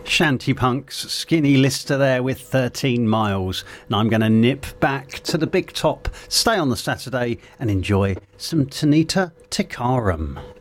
Shanty Punk's Skinny Lister there with 13 Miles. And I'm going to nip back to the big top, stay on the Saturday and enjoy some Tanita Tikaram.